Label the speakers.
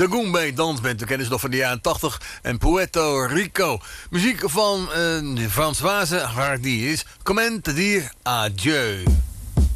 Speaker 1: De Goombay Dansband, we kennen ze nog van de jaren 80. En Puerto Rico. Muziek van Françoise Hardy is Comment te dire adieu.